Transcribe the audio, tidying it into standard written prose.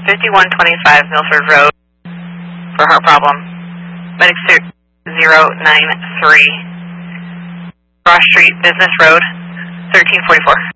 5125 Milford Road for heart problem. Medic 093. Cross Street, Business Road, 1344.